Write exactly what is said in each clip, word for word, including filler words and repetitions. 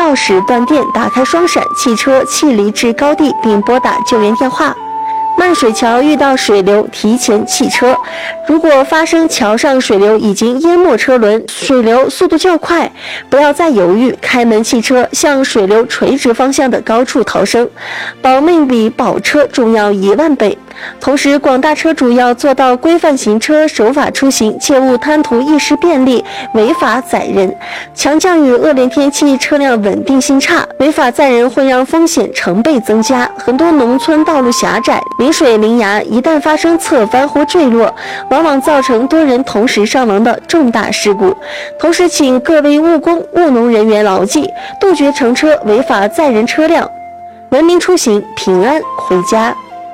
钥匙断电，打开双闪，汽车气离至高地并拨打救援电话。漫水桥遇到水流，提前弃车。如果发生桥上水流已经淹没车轮，水流速度较快，不要再犹豫，开门弃车，向水流垂直方向的高处逃生，保命比保车重要一万倍。同时，广大车主要做到规范行车、守法出行，切勿贪图一时便利，违法载人。强降雨、恶劣天气，车辆稳定性差，违法载人会让风险成倍增加。很多农村道路狭窄，临水临崖，一旦发生侧翻或坠落，往往造成多人同时伤亡的重大事故。同时，请各位务工、务农人员牢记，杜绝乘车违法载人车辆，文明出行，平安回家。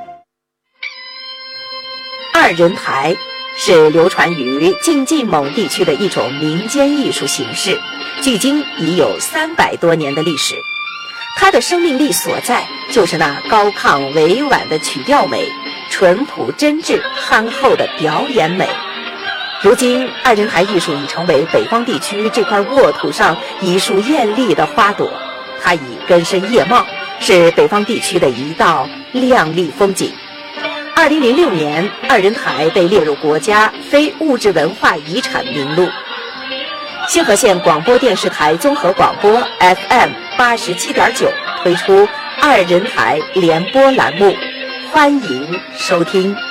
二人台是流传于晋冀某地区的一种民间艺术形式，距今已有三百多年的历史。它的生命力所在就是那高亢委婉的曲调美，淳朴真挚憨厚的表演美。如今，二人台艺术已成为北方地区这块沃土上一束艳丽的花朵，它已根深叶茂，是北方地区的一道亮丽风景。二零零六年，二人台被列入国家非物质文化遗产名录。兴和县广播电视台综合广播 F M 八十七点九推出二人台联播栏目，欢迎收听。